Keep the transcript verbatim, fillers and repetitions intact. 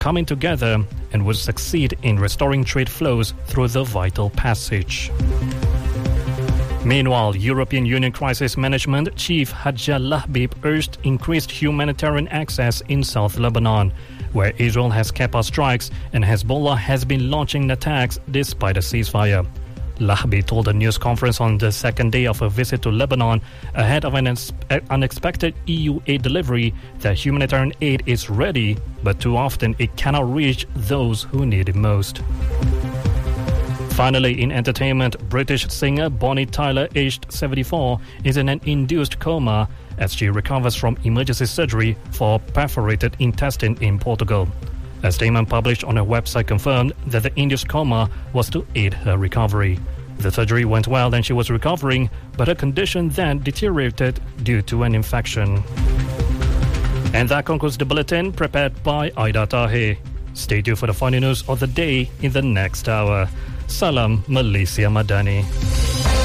coming together and would succeed in restoring trade flows through the vital passage. Meanwhile, European Union Crisis Management Chief Hadja Lahbib urged increased humanitarian access in South Lebanon, where Israel has kept out strikes and Hezbollah has been launching attacks despite a ceasefire. Lahbib told a news conference on the second day of a visit to Lebanon ahead of an unexpected E U aid delivery that humanitarian aid is ready, but too often it cannot reach those who need it most. Finally, in entertainment, British singer Bonnie Tyler, aged seventy-four, is in an induced coma as she recovers from emergency surgery for perforated intestine in Portugal. A statement published on her website confirmed that the induced coma was to aid her recovery. The surgery went well and she was recovering, but her condition then deteriorated due to an infection. And that concludes the bulletin prepared by Aida Tahir. Stay tuned for the final news of the day in the next hour. Salam Malaysia Madani.